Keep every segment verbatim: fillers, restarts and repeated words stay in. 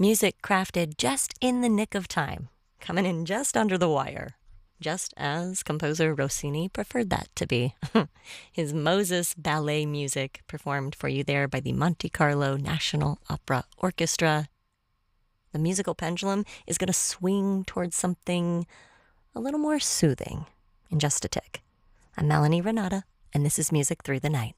Music crafted just in the nick of time, coming in just under the wire, just as composer Rossini preferred that to be. His Moses ballet music performed for you there by the Monte Carlo National Opera Orchestra. The musical pendulum is going to swing towards something a little more soothing in just a tick. I'm Melanie Renata, and this is Music Through the Night.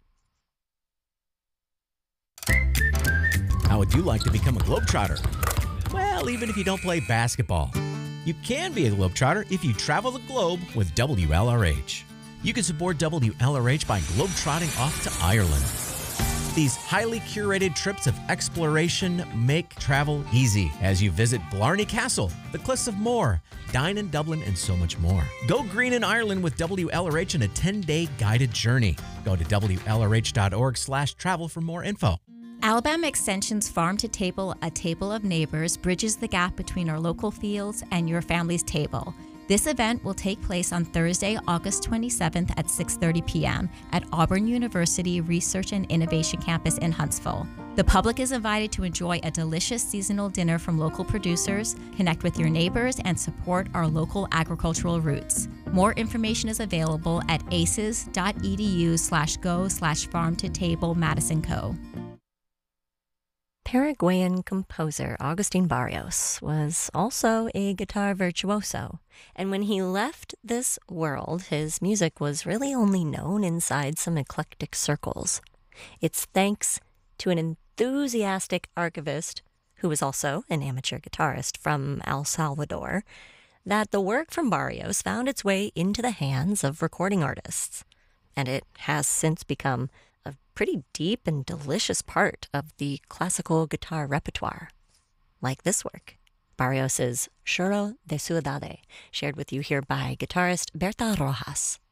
How would you like to become a Globetrotter? Well, even if you don't play basketball, you can be a Globetrotter if you travel the globe with W L R H. You can support W L R H by globetrotting off to Ireland. These highly curated trips of exploration make travel easy as you visit Blarney Castle, the Cliffs of Moher, dine in Dublin, and so much more. Go green in Ireland with W L R H in a ten-day guided journey. Go to W L R H dot org slash travel for more info. Alabama Extension's Farm to Table, a table of neighbors, bridges the gap between our local fields and your family's table. This event will take place on Thursday, August twenty-seventh at six thirty p.m. at Auburn University Research and Innovation Campus in Huntsville. The public is invited to enjoy a delicious seasonal dinner from local producers, connect with your neighbors, and support our local agricultural roots. More information is available at aces.edu slash go slash farm to table Madison Co. Paraguayan composer Agustin Barrios was also a guitar virtuoso, and when he left this world, his music was really only known inside some eclectic circles. It's thanks to an enthusiastic archivist, who was also an amateur guitarist from El Salvador, that the work from Barrios found its way into the hands of recording artists, and it has since become a pretty deep and delicious part of the classical guitar repertoire. Like this work, Barrios's Choro de Ciudad, shared with you here by guitarist Berta Rojas.